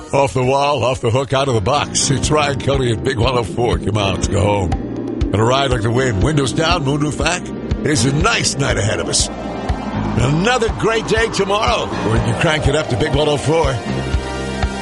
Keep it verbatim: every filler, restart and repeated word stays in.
Off the wall, off the hook, out of the box. It's Ryan Cody at Big one oh four. Come on, let's go home. And a ride like the wind. Windows down, moonroof back. It's a nice night ahead of us. Another great day tomorrow. When you crank it up to Big one oh four.